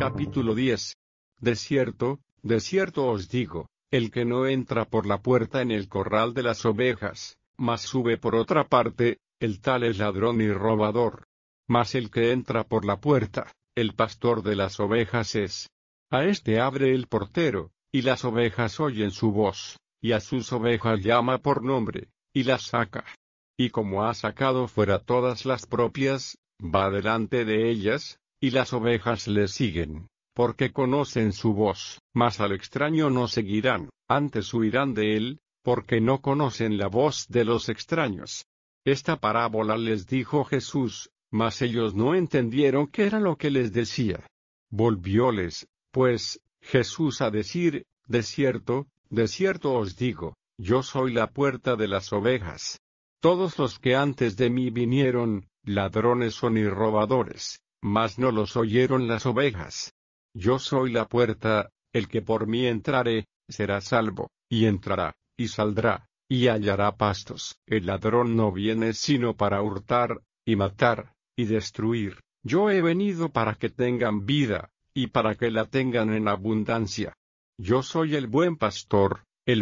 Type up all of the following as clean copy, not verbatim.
Capítulo 10. De cierto os digo, el que no entra por la puerta en el corral de las ovejas, mas sube por otra parte, el tal es ladrón y robador. Mas el que entra por la puerta, el pastor de las ovejas es. A éste abre el portero, y las ovejas oyen su voz, y a sus ovejas llama por nombre, y las saca. Y como ha sacado fuera todas las propias, va delante de ellas, y las ovejas le siguen, porque conocen su voz. Mas al extraño no seguirán, antes huirán de él, porque no conocen la voz de los extraños. Esta parábola les dijo Jesús, mas ellos no entendieron qué era lo que les decía. Volvióles, pues, Jesús a decir, de cierto os digo, yo soy la puerta de las ovejas. Todos los que antes de mí vinieron, ladrones son y robadores, mas no los oyeron las ovejas. Yo soy la puerta, el que por mí entrare, será salvo, y entrará, y saldrá, y hallará pastos. El ladrón no viene sino para hurtar, y matar, y destruir. Yo he venido para que tengan vida, y para que la tengan en abundancia. Yo soy el buen pastor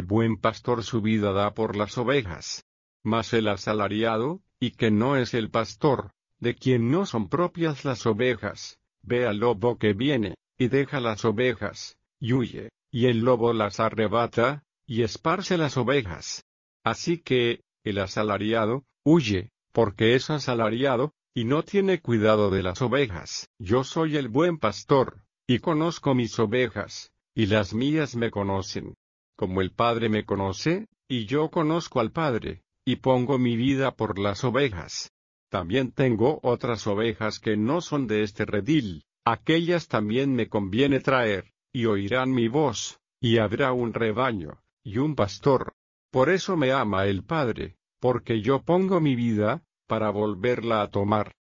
su vida da por las ovejas. Mas el asalariado, y que no es el pastor, de quien no son propias las ovejas, ve al lobo que viene, y deja las ovejas, y huye, y el lobo las arrebata, y esparce las ovejas. Así que, el asalariado, huye, porque es asalariado, y no tiene cuidado de las ovejas. Yo soy el buen pastor, y conozco mis ovejas, y las mías me conocen. Como el Padre me conoce, y yo conozco al Padre, y pongo mi vida por las ovejas. También tengo otras ovejas que no son de este redil, aquellas también me conviene traer, y oirán mi voz, y habrá un rebaño, y un pastor. Por eso me ama el Padre, porque yo pongo mi vida, para volverla a tomar.